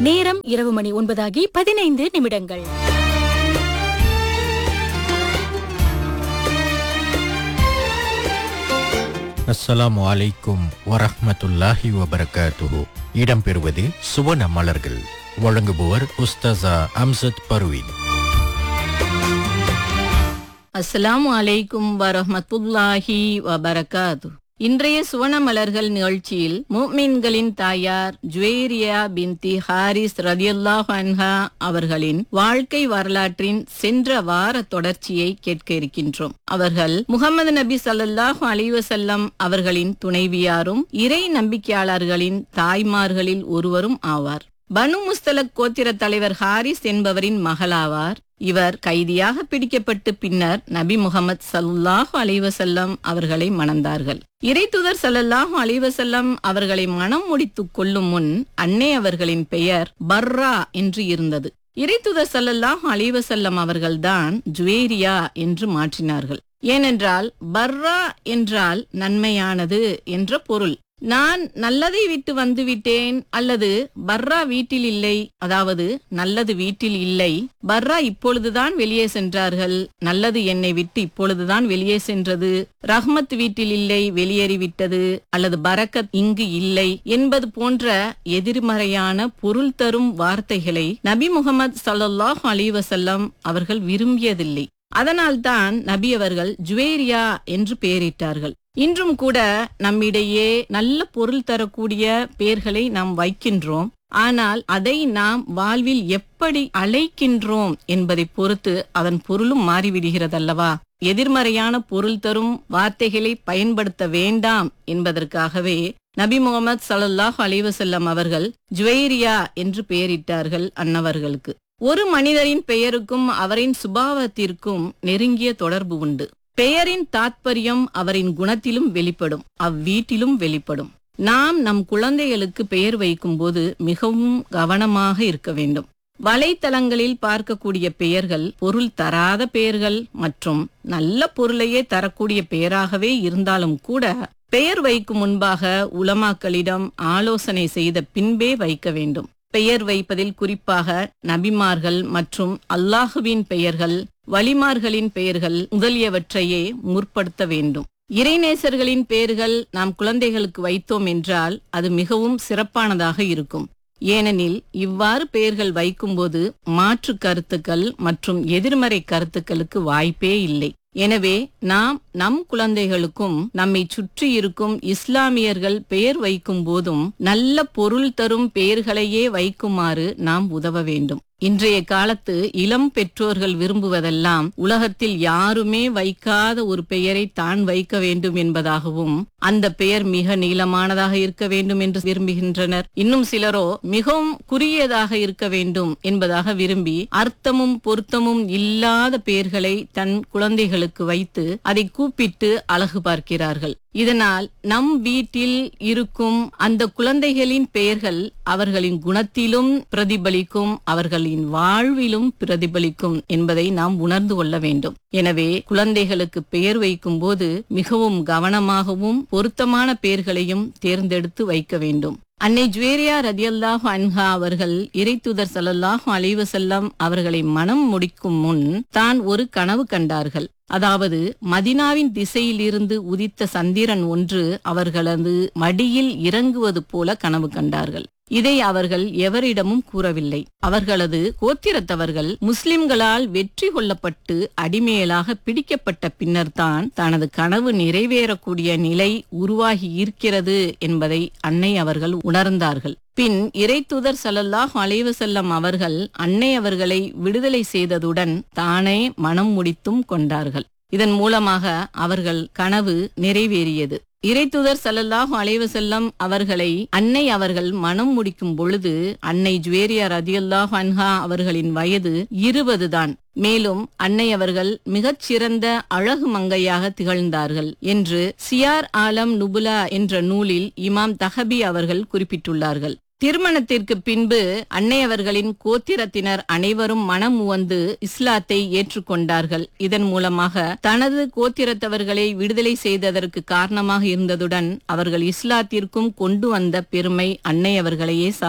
நேரம் இரவு மணி 9:15. அஸ்ஸலாமு அலைக்கும் வரஹ்மத்துல்லாஹி வபரகாத்துஹு. இடம்பெறுவது சுவன மலர்கள். வழங்குபவர் உஸ்தாசா அம்சத் பர்வீன். அஸ்ஸலாமு அலைக்கும் வரஹ்மத்துல்லாஹி வபரகாத்து. இன்றைய சுவன மலர்கள் நிகழ்ச்சியில் முஃமின்களின் தாயார் ஜுவைரியா பின்தி ஹாரிஸ் ரலியல்லாஹு அன்ஹா அவர்களின் வாழ்க்கை வரலாற்றின் சென்ற வார தொடர்ச்சியை கேட்க இருக்கின்றோம். அவர்கள் முஹம்மது நபி ஸல்லல்லாஹு அலைஹி வஸல்லம் அவர்களின் துணைவியாரும் இறை நம்பிக்கையாளர்களின் தாய்மார்களில் ஒருவரும் ஆவார். பனு முஸ்தலக் கோத்திர தலைவர் ஹாரிஸ் என்பவரின் மகளாவார். இவர் கைதியாக பிடிக்கப்பட்டு பின்னர் நபி முஹம்மது ஸல்லல்லாஹு அலைஹி வஸல்லம் அவர்களை மணந்தார்கள். இறைத்தூதர் ஸல்லல்லாஹு அலைஹி வஸல்லம் அவர்களை மணம் முடித்துக் கொள்ளும் முன் அன்னை அவர்களின் பெயர் பர்ரா என்று இருந்தது. இறைத்தூதர் ஸல்லல்லாஹு அலைஹி வஸல்லம் அவர்கள்தான் ஜுவைரியா என்று மாற்றினார்கள். ஏனென்றால் பர்ரா என்றால் நன்மையானது என்ற பொருள். நான் நல்லதை விட்டு வந்து விட்டேன் அல்லது பர்ரா வீட்டில் இல்லை, அதாவது நல்லது வீட்டில் இல்லை, பர்ரா இப்பொழுதுதான் வெளியே சென்றார்கள், நல்லது என்னை விட்டு இப்பொழுதுதான் வெளியே சென்றது, ரஹ்மத் வீட்டில் இல்லை, வெளியேறிவிட்டது, அல்லது பரக்கத் இங்கு இல்லை என்பது போன்ற எதிர்மறையான பொருள் தரும் வார்த்தைகளை நபி முஹம்மது ஸல்லல்லாஹு அலைஹி வஸல்லம் அவர்கள் விரும்பியதில்லை. அதனால்தான் நபி அவர்கள் ஜுவைரியா என்று பெயரிட்டார்கள். இன்றும் கூட நம்மிடையே நல்ல பொருள் தரக்கூடிய பெயர்களை நாம் வைக்கின்றோம். ஆனால் அதை நாம் வாழ்வில் எப்படி அழைக்கின்றோம் என்பதை பொறுத்து அதன் பொருளும் மாறிவிடுகிறதல்லவா? எதிர்மறையான பொருள் தரும் வார்த்தைகளை பயன்படுத்த வேண்டாம் என்பதற்காகவே நபி முஹம்மது ஸல்லல்லாஹு அலைஹி வஸல்லம் அவர்கள் ஜுவைரியா என்று பெயரிட்டார்கள் அன்னவர்களுக்கு. ஒரு மனிதரின் பெயருக்கும் அவரின் சுபாவத்திற்கும் நெருங்கிய தொடர்பு உண்டு. பெயரின் தாத்பரியம் அவரின் குணத்திலும் வெளிப்படும், அவ்வீட்டிலும் வெளிப்படும். நாம் நம் குழந்தைகளுக்கு பெயர் வைக்கும் போது மிகவும் கவனமாக இருக்க வேண்டும். வலைத்தளங்களில் பார்க்கக்கூடிய பெயர்கள் பொருள் தராத பெயர்கள் மற்றும் நல்ல பொருளையே தரக்கூடிய பெயராகவே இருந்தாலும் கூட பெயர் வைக்கும் முன்பாக உலமாக்களிடம் ஆலோசனை செய்த பின்பே வைக்க வேண்டும். பெயர் வைப்பதில் குறிப்பாக நபிமார்கள் மற்றும் அல்லாஹுவின் பெயர்கள், வலிமார்களின் பெயர்கள் முதலியவற்றையே முற்படுத்த வேண்டும். இறைநேசர்களின் பெயர்கள் நாம் குழந்தைகளுக்கு வைத்தோம் என்றால் அது மிகவும் சிறப்பானதாக இருக்கும். ஏனெனில் இவ்வாறு பெயர்கள் வைக்கும்போது மாற்று கருத்துக்கள் மற்றும் எதிர்மறை கருத்துக்களுக்கு வாய்ப்பே இல்லை. எனவே நாம் நம் குழந்தைகளுக்கும் நம்மை சுற்றி இருக்கும் இஸ்லாமியர்கள் பெயர் வைக்கும் போதும் நல்ல பொருள் தரும் பெயர்களையே வைக்குமாறு நாம் உதவ வேண்டும். இன்றைய காலத்து இளம் பெற்றோர்கள் விரும்புவதெல்லாம் உலகத்தில் யாருமே வைக்காத ஒரு பெயரை தான் வைக்க வேண்டும் என்பதாகவும் அந்த பெயர் மிக நீளமானதாக இருக்க வேண்டும் என்று விரும்புகின்றனர். இன்னும் சிலரோ மிகவும் குறுகியதாக இருக்க வேண்டும் என்பதாக விரும்பி அர்த்தமும் பொருத்தமும் இல்லாத பெயர்களை தன் குழந்தைகளுக்கு வைத்து அதை கூப்பிட்டு அழகு பார்க்கிறார்கள். இதனால் நம் வீட்டில் இருக்கும் அந்த குழந்தைகளின் பெயர்கள் அவர்களின் குணத்திலும் பிரதிபலிக்கும், அவர்களின் வாழ்விலும் பிரதிபலிக்கும் என்பதை நாம் உணர்ந்து கொள்ள வேண்டும். எனவே குழந்தைகளுக்கு பெயர் வைக்கும் போது மிகவும் கவனமாகவும் பொருத்தமான பெயர்களையும் தேர்ந்தெடுத்து வைக்க வேண்டும். அன்னை ஜுவைரியா ரலியல்லாஹு அன்ஹா அவர்கள் இறைத்தூதர் ஸல்லல்லாஹு அலைஹி வஸல்லம் அவர்களை மணம் முடிக்கும் முன் தான் ஒரு கனவு கண்டார்கள். அதாவது மதினாவின் திசையிலிருந்து உதித்த சந்திரன் ஒன்று அவர்களது மடியில் இறங்குவது போல கனவு கண்டார்கள். இதை அவர்கள் எவரிடமும் கூறவில்லை. அவர்களது கோத்திரத்தவர்கள் முஸ்லிம்களால் வெற்றி கொள்ளப்பட்டு அடிமையலாக பிடிக்கப்பட்ட பின்னர் தான் தனது கனவு நிறைவேறக்கூடிய நிலை உருவாகி இருக்கிறது என்பதை அன்னை அவர்கள் உணர்ந்தார்கள். பின் இறைத்தூதர் ஸல்லல்லாஹு அலைஹி வஸல்லம் அவர்கள் அன்னை அவர்களை விடுதலை செய்ததுடன் தானே மனம் முடித்தும் கொண்டார்கள். இதன் மூலமாக அவர்கள் கனவு நிறைவேறியது. இறைத்தூதர் ஸல்லல்லாஹு அலைஹி வஸல்லம் அவர்களை அன்னை அவர்கள் மனம் முடிக்கும் பொழுது அன்னை ஜுவைரியா ரலியல்லாஹு அன்ஹா அவர்களின் வயது 20 தான். மேலும் அன்னை அவர்கள் மிகச்சிறந்த அழகு மங்கையாக திகழ்ந்தார்கள் என்று சியார் ஆலம் நுபுலா என்ற நூலில் இமாம் தஹபி அவர்கள் குறிப்பிட்டுள்ளார்கள். திருமணத்திற்கு பின்பு அன்னை அவர்களின் கோத்திரத்தினர் அனைவரும் மனம் உவந்து இஸ்லாத்தை ஏற்றுக்கொண்டார்கள். இதன் மூலமாக தனது கோத்திரத்தவர்களை விடுதலை செய்ததற்கு காரணமாக இருந்ததுடன் அவர்கள் இஸ்லாத்திற்கும் கொண்டு வந்த பெருமை அன்னை அவர்களையே சாரும்.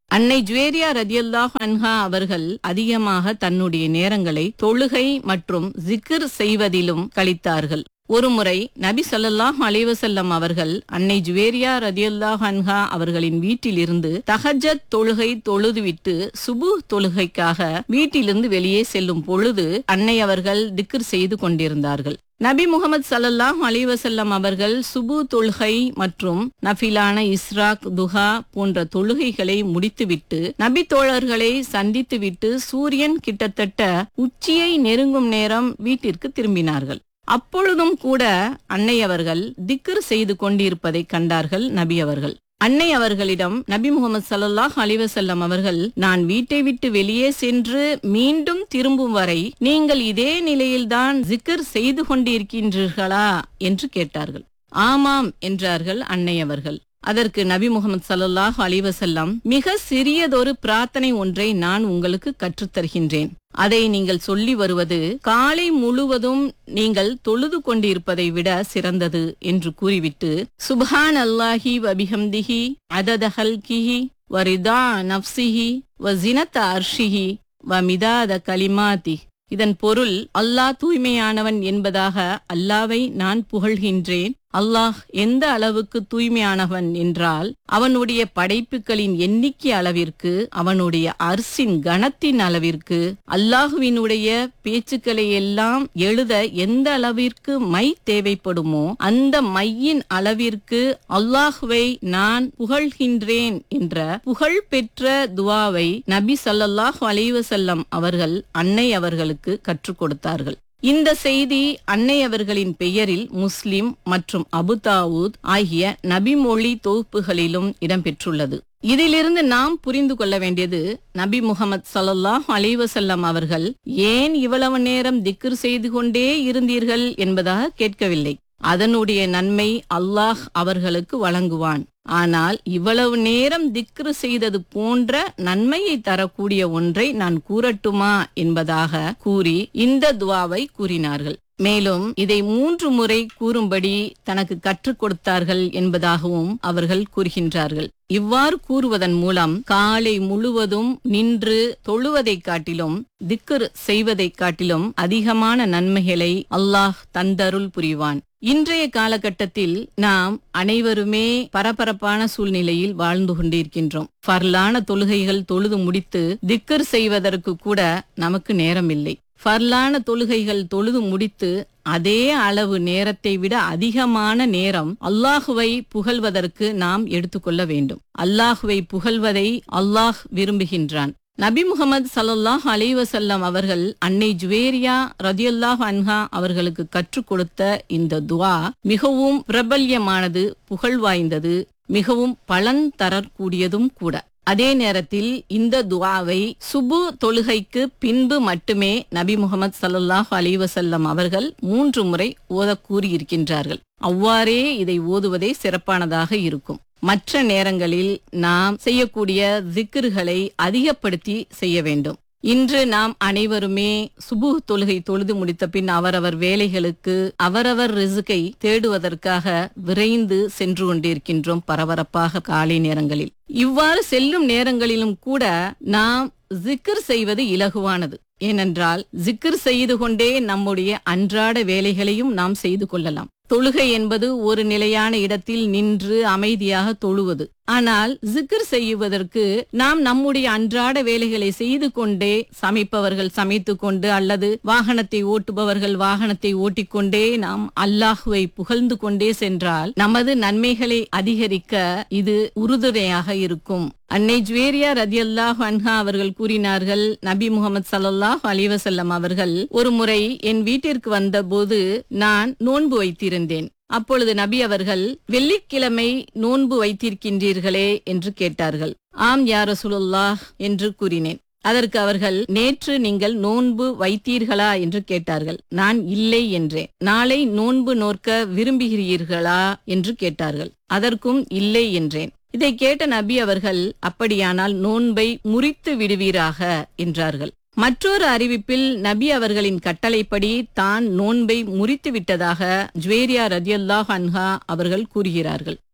அன்னை ஜுவேரியா ரதியல்லாஹு அன்ஹா அவர்கள் அதிகமாக தன்னுடைய நேரங்களை தொழுகை மற்றும் ஜிக்ர் செய்வதிலும் கழித்தார்கள். ஒருமுறை நபி ஸல்லல்லாஹு அலைஹி வஸல்லம் அவர்கள் அன்னை ஜுவேரியா ரதியல்லாஹு அன்ஹா அவர்களின் வீட்டிலிருந்து தஹஜ்ஜத் தொழுகை தொழுதுவிட்டு சுபுஹ் தொழுகைக்காக வீட்டிலிருந்து வெளியே செல்லும் பொழுது அன்னை அவர்கள் திக்ர் செய்து கொண்டிருந்தார்கள். நபி முகமது ஸல்லல்லாஹு அலைஹி வஸல்லம் அவர்கள் சுபு தொழுகை மற்றும் நஃபிலான இஸ்ராக் துஹா போன்ற தொழுகைகளை முடித்துவிட்டு நபி தோழர்களை சந்தித்துவிட்டு சூரியன் கிட்டத்தட்ட உச்சியை நெருங்கும் நேரம் வீட்டிற்கு திரும்பினார்கள். அப்பொழுதும் கூட அன்னை அவர்கள் திக்ர் செய்து கொண்டிருப்பதை கண்டார்கள் நபி அவர்கள். அன்னை அவர்களிடம் நபி முகமது ஸல்லல்லாஹு அலைஹி வஸல்லம் அவர்கள், நான் வீட்டை விட்டு வெளியே சென்று மீண்டும் திரும்பும் வரை நீங்கள் இதே நிலையில்தான் ஜிக்ர் செய்து கொண்டிருக்கின்றீர்களா என்று கேட்டார்கள். ஆமாம் என்றார்கள் அன்னை அவர்கள். அதற்கு நபி முகமது ஸல்லல்லாஹு அலைஹி வஸல்லம், மிக சிறியதொரு பிரார்த்தனை ஒன்றை நான் உங்களுக்கு கற்றுத்தருகின்றேன். அதை நீங்கள் சொல்லி வருவது காலை முழுவதும் நீங்கள் தொழுது கொண்டிருப்பதை விட சிறந்தது என்று கூறிவிட்டு, சுப்ஹான் அல்லாஹி வபிஹம்திஹி அதத ஹல்கிஹி வரிதா நஃப்ஸிஹி வஸினத அர்ஷிஹி வமிதாத கலிமாதி. இதன் பொருள், அல்லாஹ் தூய்மையானவன் என்பதாக அல்லாவை நான் புகழ்கின்றேன். அல்லாஹ் எந்த அளவுக்கு தூய்மையானவன் என்றால் அவனுடைய படைப்புகளின் எண்ணிக்கை அளவிற்கு, அவனுடைய அர்சின் கணத்தின் அளவிற்கு, அல்லாஹுவினுடைய பேச்சுக்களை எல்லாம் எழுத எந்த அளவிற்கு மை தேவைப்படுமோ அந்த மையின் அளவிற்கு அல்லாஹுவை நான் புகழ்கின்றேன் என்ற புகழ் பெற்ற துவாவை நபி ஸல்லல்லாஹு அலைஹி வஸல்லம் அவர்கள் அன்னை அவர்களுக்கு கற்றுக் கொடுத்தார்கள். இந்த செய்தி அன்னை அவர்களின் பெயரில் முஸ்லிம் மற்றும் அபு தாவூத் ஆகிய நபிமொழி தொகுப்புகளிலும் இடம்பெற்றுள்ளது. இதிலிருந்து நாம் புரிந்து கொள்ள வேண்டியது, நபி முகமது ஸல்லல்லாஹு அலைஹி வஸல்லம் அவர்கள் ஏன் இவ்வளவு நேரம் திக்ர் செய்து கொண்டே இருந்தீர்கள் என்பதாக கேட்கவில்லை. அதனுடைய நன்மை அல்லாஹ் அவர்களுக்கு வழங்குவான். ஆனால் இவ்வளவு நேரம் திக்ரு செய்தது போன்ற நன்மையை தரக்கூடிய ஒன்றை நான் கூறட்டுமா என்பதாக கூறி இந்த துவாவை கூறினார்கள். மேலும் இதை 3 முறை கூறும்படி தனக்கு கற்றுக் கொடுத்தார்கள் என்பதாகவும் அவர்கள் கூறுகின்றார்கள். இவ்வாறு கூறுவதன் மூலம் காலை முழுவதும் நின்று தொழுவதைக் காட்டிலும் திக்ர் செய்வதைக் காட்டிலும் அதிகமான நன்மைகளை அல்லாஹ் தந்தருள் புரிவான். இன்றைய காலகட்டத்தில் நாம் அனைவருமே பரபரப்பான சூழ்நிலையில் வாழ்ந்து கொண்டிருக்கின்றோம். ஃபர்லான தொழுகைகள் தொழுது முடித்து திக்ர் செய்வதற்கு கூட நமக்கு நேரமில்லை. ஃபர்லான தொழுகைகள் தொழுது முடித்து அதே அளவு நேரத்தை விட அதிகமான நேரம் அல்லாஹுவை புகழ்வதற்கு நாம் எடுத்துக்கொள்ள வேண்டும். அல்லாஹுவை புகழ்வதை அல்லாஹ் விரும்புகின்றான். நபி முகமது ஸல்லல்லாஹு அலைஹி வஸல்லம் அவர்கள் அன்னை ஜுவேரியா ரதியல்லாஹு அன்ஹா அவர்களுக்கு கற்றுக் கொடுத்த இந்த துஆ மிகவும் பிரபல்யமானது, புகழ் வாய்ந்தது, மிகவும் பலன் தரக்கூடியதும் கூட. அதே நேரத்தில் இந்த துஆவை சுபு தொழுகைக்கு பின்பு மட்டுமே நபி முகமது ஸல்லல்லாஹு அலைஹி வஸல்லம் அவர்கள் 3 முறை ஓத கூறியிருக்கின்றார்கள். அவ்வாறே இதை ஓதுவதே சிறப்பானதாக இருக்கும். மற்ற நேரங்களில் நாம் செய்யக்கூடிய திக்ர்களை அதிகப்படுத்தி செய்ய வேண்டும். இன்று நாம் அனைவருமே சுபுஹ் தொழுகை தொழுது முடித்த பின் அவரவர் வேலைகளுக்கு அவரவர் ரிஸ்கை தேடுவதற்காக விரைந்து சென்று கொண்டிருக்கின்றோம் பரபரப்பாக காலை நேரங்களில். இவ்வாறு செல்லும் நேரங்களிலும் கூட நாம் ஜிக்ர் செய்வது இலகுவானது. ஏனென்றால் ஜிக்ர் செய்து கொண்டே நம்முடைய அன்றாட வேலைகளையும் நாம் செய்து கொள்ளலாம். தொழுகை என்பது ஒரு நிலையான இடத்தில் நின்று அமைதியாக தொழுவது. ஆனால் ஜிக்ர் செய்வதற்கு நாம் நம்முடைய அன்றாட வேலைகளை செய்து கொண்டே, சமைப்பவர்கள் சமைத்து கொண்டு அல்லது வாகனத்தை ஓட்டுபவர்கள் வாகனத்தை ஓட்டிக்கொண்டே நாம் அல்லாஹுவை புகழ்ந்து கொண்டே சென்றால் நமது நன்மைகளை அதிகரிக்க இது உறுதுணையாக இருக்கும். அன்னை ஜுவேரியா ரதியல்லாஹு அன்ஹா அவர்கள் கூறினார்கள், நபி முகமது ஸல்லல்லாஹு அலைஹி வஸல்லம் அவர்கள் ஒரு முறை என் வீட்டிற்கு வந்த போது நான் நோன்பு வைத்திருந்தேன். அப்பொழுது நபி அவர்கள், வெள்ளிக்கிழமை நோன்பு வைத்திருக்கின்றீர்களே என்று கேட்டார்கள். ஆம் யா ரசூலுல்லாஹ் என்று கூறினேன். அதற்கு அவர்கள், நேற்று நீங்கள் நோன்பு வைத்தீர்களா என்று கேட்டார்கள். நான் இல்லை என்றேன். நாளை நோன்பு நோற்க விரும்புகிறீர்களா என்று கேட்டார்கள். அதற்கும் இல்லை என்றேன். இதை கேட்ட நபி அவர்கள், அப்படியானால் நோன்பை முறித்து விடுவீராக என்றார்கள். மற்றொரு அறிவிப்பில் நபி அவர்களின் கட்டளைப்படி தான் நோன்பை முறித்து விட்டதாக ஜுவேரியா ரதியல்லாஹு அன்ஹா அவர்கள் கூறுகிறார்கள்.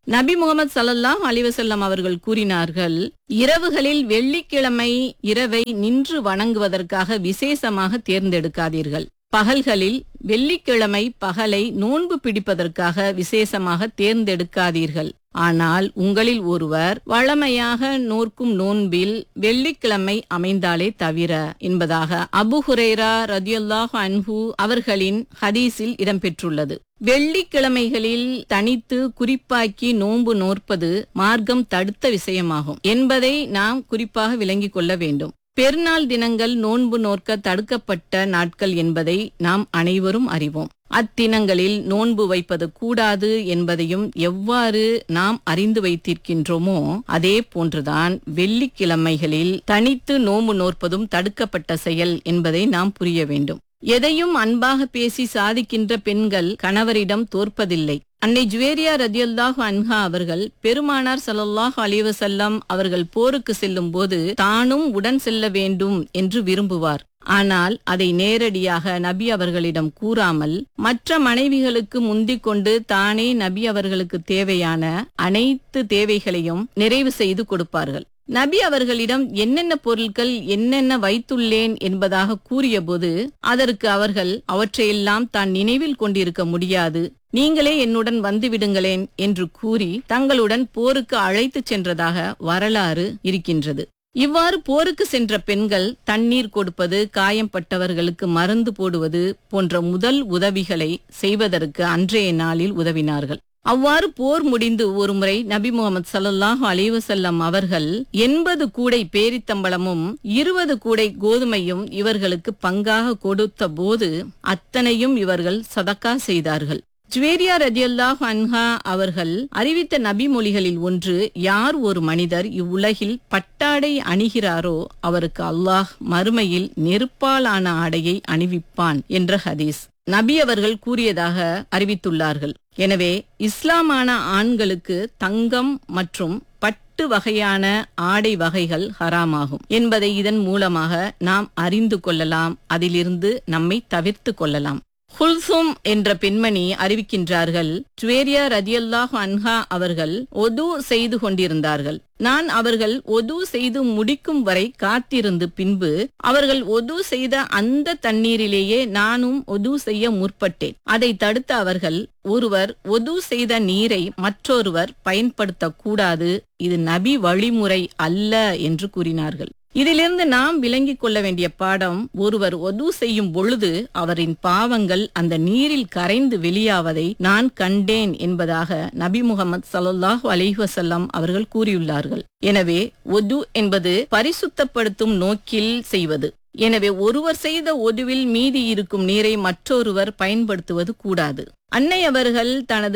நபி முகமது ஸல்லல்லாஹு அலைஹி வஸல்லம் அவர்கள் கூறினார்கள், இரவுகளில் வெள்ளிக்கிழமை இரவை நின்று வணங்குவதற்காக விசேஷமாக தேர்ந்தெடுக்காதீர்கள். பகல்களில் வெள்ளிக்கிழமை பகலை நோன்பு பிடிப்பதற்காக விசேஷமாக தேர்ந்தெடுக்காதீர்கள். ஆனால் உங்களில் ஒருவர் வழமையாக நோர்க்கும் நோன்பில் வெள்ளிக்கிழமை அமைந்தாலே தவிர என்பதாக அபு ஹுரைரா ரதியல்லாஹு அன்ஹு அவர்களின் ஹதீஸில் இடம்பெற்றுள்ளது. வெள்ளிக்கிழமைகளில் தனித்து குறிப்பாக்கி நோன்பு நோற்பது மார்க்கம் தடுத்த விஷயமாகும் என்பதை நாம் குறிப்பாக விளங்கிக் கொள்ள வேண்டும். பெருநாள் தினங்கள் நோன்பு நோற்க தடுக்கப்பட்ட நாட்கள் என்பதை நாம் அனைவரும் அறிவோம். அத்தினங்களில் நோன்பு வைப்பது கூடாது என்பதையும் எவ்வாறு நாம் அறிந்து வைத்திருக்கின்றோமோ அதே போன்றுதான் வெள்ளிக்கிழமைகளில் தனித்து நோன்பு நோற்பதும் தடுக்கப்பட்ட செயல் என்பதை நாம் புரிய வேண்டும். எதையும் அன்பாக பேசி சாதிக்கின்ற பெண்கள் கணவரிடம் தோற்பதில்லை. அன்னை ஜுவேரியா ரதியல்லாஹு அன்ஹா அவர்கள் பெருமானார் ஸல்லல்லாஹு அலைஹி வஸல்லம் அவர்கள் போருக்கு செல்லும் போது தானும் உடன் செல்ல வேண்டும் என்று விரும்புவார். ஆனால் அதை நேரடியாக நபி அவர்களிடம் கூறாமல் மற்ற மனைவிகளுக்கு முந்திக் கொண்டு தானே நபி அவர்களுக்கு தேவையான அனைத்து தேவைகளையும் நிறைவு செய்து கொடுப்பார்கள். நபி அவர்களிடம் என்னென்ன பொருட்கள் என்னென்ன வைத்துள்ளேன் என்பதாக கூறிய போது அதற்கு அவர்கள் அவற்றையெல்லாம் தான் நினைவில் கொண்டிருக்க முடியாது, நீங்களே என்னுடன் வந்துவிடுங்களேன் என்று கூறி தங்களுடன் போருக்கு அழைத்துச் சென்றதாக வரலாறு இருக்கின்றது. இவ்வாறு போருக்கு சென்ற பெண்கள் தண்ணீர் கொடுப்பது, காயம்பட்டவர்களுக்கு மருந்து போடுவது போன்ற முதல் உதவிகளை செய்வதற்கு அன்றைய நாளில் உதவினார்கள். அவ்வாறு போர் முடிந்து ஒருமுறை நபி முகமது ஸல்லல்லாஹு அலைஹி வஸல்லம் அவர்கள் 80 கூடை பேரித்தம்பளமும் 20 கூடை கோதுமையும் இவர்களுக்கு பங்காக கொடுத்த போது அத்தனையும் இவர்கள் சதக்கா செய்தார்கள். ஜுவேரியா ரதியல்லாஹு அன்ஹா அவர்கள் அறிவித்த நபி மொழிகளில் ஒன்று, யார் ஒரு மனிதர் இவ்வுலகில் பட்டாடை அணிகிறாரோ அவருக்கு அல்லாஹ் மறுமையில் நெருப்பால் ஆன ஆடையை அணிவிப்பான் என்ற ஹதீஸ் நபி அவர்கள் கூறியதாக அறிவித்துள்ளார்கள். எனவே இஸ்லாமான ஆண்களுக்கு தங்கம் மற்றும் பட்டு வகையான ஆடை வகைகள் ஹராமாகும் என்பதை இதன் மூலமாக நாம் அறிந்து கொள்ளலாம். அதிலிருந்து நம்மை தவிர்த்து கொள்ளலாம். குல்சும் என்ற பெண்மணி அறிவிக்கின்றார்கள், ஜுவேரியா ரதியல்லாஹு அன்ஹா அவர்கள் ஒது செய்து கொண்டிருந்தார்கள். நான் அவர்கள் ஒது செய்து முடிக்கும் வரை காத்திருந்து பின்பு அவர்கள் ஒது செய்த அந்த தண்ணீரிலேயே நானும் ஒது செய்ய முற்பட்டேன். அதை தடுத்த அவர்கள், ஒருவர் ஒது செய்த நீரை மற்றொருவர் பயன்படுத்த கூடாது, இது நபி வழிமுறை அல்ல என்று கூறினார்கள். இதிலிருந்து நாம் விளங்கிக் கொள்ள வேண்டிய பாடம், ஒருவர் ஒது செய்யும் பொழுது அவரின் பாவங்கள் அந்த நீரில் கரைந்து வெளியாவதை நான் கண்டேன் என்பதாக நபி முகமது ஸல்லல்லாஹு அலைஹி வஸல்லம் அவர்கள் கூறியுள்ளார்கள். எனவே ஒது என்பது பரிசுத்தப்படுத்தும் நோக்கில் செய்வது. எனவே ஒருவர் செய்த ஒதுவில் மீதி இருக்கும் நீரை மற்றொருவர் பயன்படுத்துவது கூடாது. அன்னை அவர்கள் தனது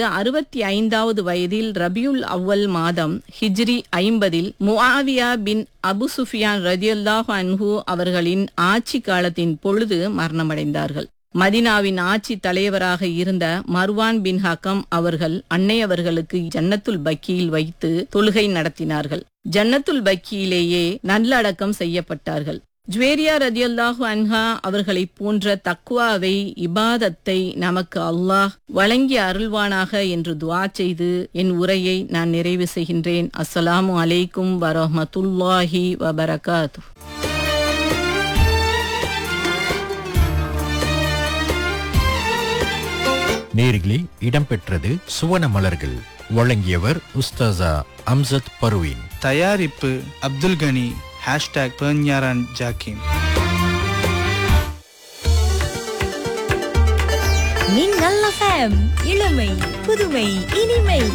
65வது வயதில் ரபியுல் அவ்வல் மாதம் ஹிஜ்ரி 50 முஆவியா பின் அபு சுஃபியான் ரதியல்லாஹு அன்ஹு அவர்களின் ஆட்சி காலத்தின் பொழுது மரணமடைந்தார்கள். மதினாவின் ஆட்சி தலைவராக இருந்த மர்வான் பின் ஹக்கம் அவர்கள் அன்னை அவர்களுக்கு ஜன்னத்துல் பக்கியில் வைத்து தொழுகை நடத்தினார்கள். ஜன்னத்துல் பக்கியிலேயே நல்லடக்கம் செய்யப்பட்டார்கள். ஜுவேரியா ரதியல்லாஹு அன்ஹா அவர்களை போன்ற தக்வாவை, இபாதத்தை நமக்கு அல்லாஹ் வழங்கி அருள்வானாக என்று துஆ செய்து என் உரையை நான் நிறைவு செய்கின்றேன். அஸ்ஸலாமு அலைக்கும் வரஹ்மத்துல்லாஹி வபரகாத்துஹு. நேரிலே இடம்பெற்றது சுவன மலர்கள். வழங்கியவர் உஸ்தாசா அம்சத் பர்வீன். தயாரிப்பு அப்துல் கனி. #பெர்ஞாரான் ஜாக்கிம். மின்னல் FM, இளமை புதுமை இனிமை.